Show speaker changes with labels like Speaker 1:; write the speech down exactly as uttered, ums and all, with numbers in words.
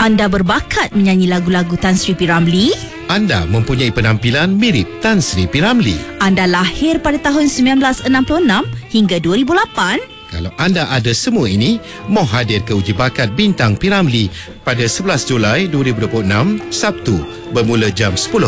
Speaker 1: Anda berbakat menyanyi lagu-lagu Tan Sri P. Ramlee?
Speaker 2: Anda mempunyai penampilan mirip Tan Sri P. Ramlee.
Speaker 1: Anda lahir pada tahun sembilan belas enam puluh enam hingga dua ribu lapan?
Speaker 2: Kalau anda ada semua ini, mau hadir ke uji bakat Bintang P. Ramlee pada sebelas Julai dua ribu dua puluh enam, Sabtu, bermula jam sepuluh